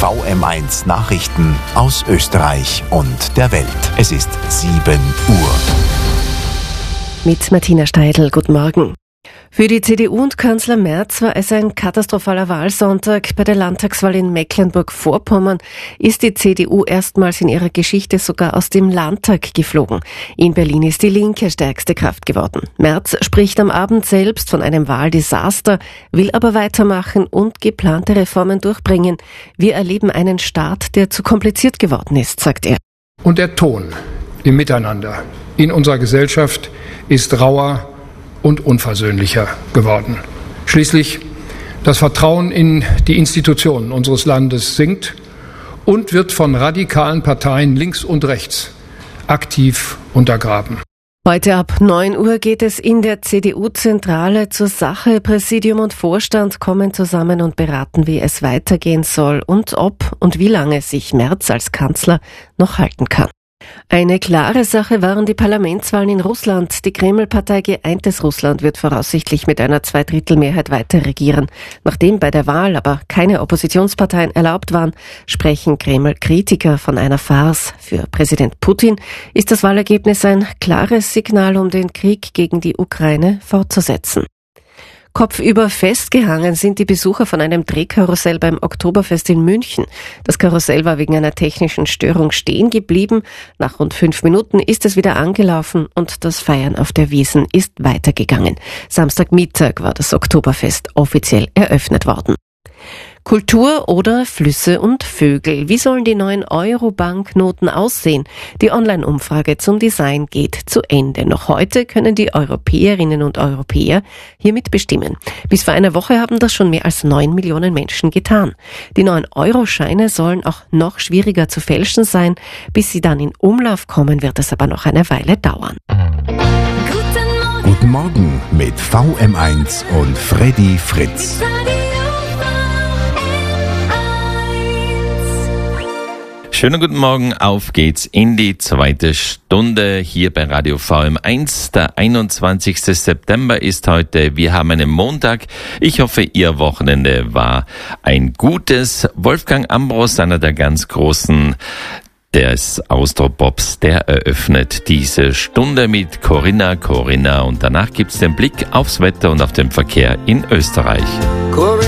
VM1 Nachrichten aus Österreich und der Welt. Es ist 7 Uhr. Mit Martina Steidl, guten Morgen. Für die CDU und Kanzler Merz war es ein katastrophaler Wahlsonntag. Bei der Landtagswahl in Mecklenburg-Vorpommern ist die CDU erstmals in ihrer Geschichte sogar aus dem Landtag geflogen. In Berlin ist die Linke stärkste Kraft geworden. Merz spricht am Abend selbst von einem Wahldesaster, will aber weitermachen und geplante Reformen durchbringen. Wir erleben einen Staat, der zu kompliziert geworden ist, sagt er. Und der Ton im Miteinander in unserer Gesellschaft ist rauer und unversöhnlicher geworden. Schließlich das Vertrauen in die Institutionen unseres Landes sinkt und wird von radikalen Parteien links und rechts aktiv untergraben. Heute ab 9 Uhr geht es in der CDU-Zentrale zur Sache. Präsidium und Vorstand kommen zusammen und beraten, wie es weitergehen soll und ob und wie lange sich Merz als Kanzler noch halten kann. Eine klare Sache waren die Parlamentswahlen in Russland. Die Kreml-Partei Geeintes Russland wird voraussichtlich mit einer Zweidrittelmehrheit weiter regieren. Nachdem bei der Wahl aber keine Oppositionsparteien erlaubt waren, sprechen Kreml-Kritiker von einer Farce. Für Präsident Putin ist das Wahlergebnis ein klares Signal, um den Krieg gegen die Ukraine fortzusetzen. Kopfüber festgehangen sind die Besucher von einem Drehkarussell beim Oktoberfest in München. Das Karussell war wegen einer technischen Störung stehen geblieben. Nach rund 5 Minuten ist es wieder angelaufen und das Feiern auf der Wiesn ist weitergegangen. Samstagmittag war das Oktoberfest offiziell eröffnet worden. Kultur oder Flüsse und Vögel. Wie sollen die neuen Euro-Banknoten aussehen? Die Online-Umfrage zum Design geht zu Ende. Noch heute können die Europäerinnen und Europäer hiermit bestimmen. Bis vor einer Woche haben das schon mehr als 9 Millionen Menschen getan. Die neuen Euro-Scheine sollen auch noch schwieriger zu fälschen sein. Bis sie dann in Umlauf kommen, wird es aber noch eine Weile dauern. Guten Morgen mit VM1 und Freddy Fritz. Schönen guten Morgen, auf geht's in die zweite Stunde hier bei Radio VM1. Der 21. September ist heute. Wir haben einen Montag. Ich hoffe, Ihr Wochenende war ein gutes. Wolfgang Ambros, einer der ganz Großen des Austropops, der eröffnet diese Stunde mit Corinna und danach gibt's den Blick aufs Wetter und auf den Verkehr in Österreich.